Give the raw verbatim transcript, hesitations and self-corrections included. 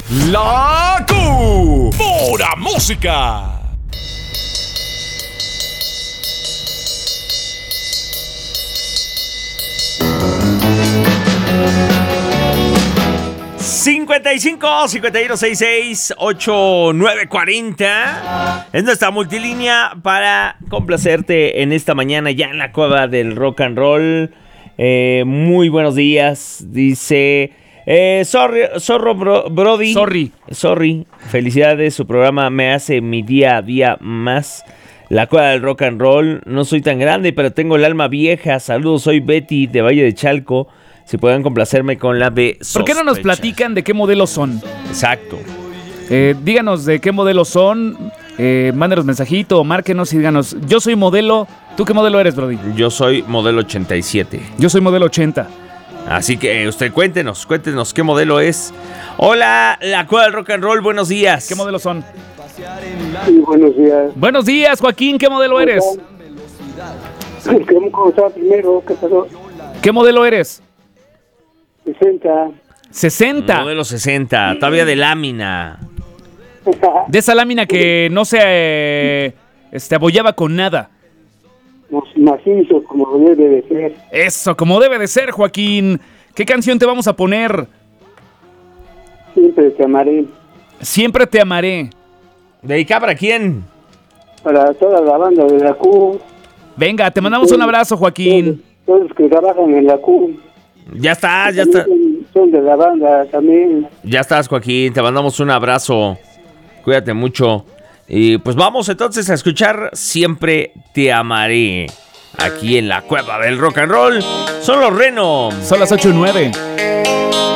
La Q. Pura música. cincuenta y cinco, cincuenta y uno, sesenta y seis, ochenta y nueve cuarenta es nuestra multilínea para complacerte en esta mañana ya en la cueva del rock and roll. Eh, muy buenos días, dice eh, sorry, Zorro bro, Brody. Sorry. Sorry, felicidades, su programa me hace mi día a día más. La cueva del rock and roll, no soy tan grande, pero tengo el alma vieja. Saludos, soy Betty de Valle de Chalco. Si pueden complacerme con la de sospechas. ¿Por qué no nos platican de qué modelos son? Exacto. Eh, díganos de qué modelos son, eh, mándenos mensajito, márquenos y díganos, yo soy modelo, ¿tú qué modelo eres, Brody? Yo soy modelo ochenta y siete. Yo soy modelo ochenta. Así que usted cuéntenos, cuéntenos qué modelo es. Hola, la cueva del rock and roll, buenos días. ¿Qué modelos son? Sí, buenos días. Buenos días, Joaquín, ¿qué modelo eres? ¿Cómo estaba primero? ¿Qué pasó? ¿Qué modelo eres? sesenta. sesenta. Modelo sesenta, todavía de lámina. De esa lámina que no se eh, este, abollaba con nada. Macizo, como debe de ser. Eso, como debe de ser, Joaquín. ¿Qué canción te vamos a poner? Siempre te amaré. Siempre te amaré. ¿Dedicada para quién? Para toda la banda de la Q. Venga, te mandamos un abrazo, Joaquín. Todos los que trabajan en la Q. Ya estás, ya estás. Son, son de la banda también. Ya estás, Joaquín, te mandamos un abrazo. Cuídate mucho. Y pues vamos entonces a escuchar Siempre te amaré. Aquí en la cueva del rock and roll. Son los Reno. Son las ocho y nueve.